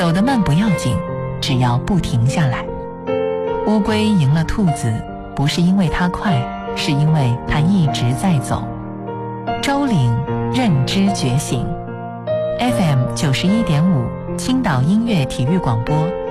走得慢不要紧，只要不停下来。乌龟赢了兔子，不是因为它快，是因为它一直在走。周岭认知觉醒 FM 91.5青岛音乐体育广播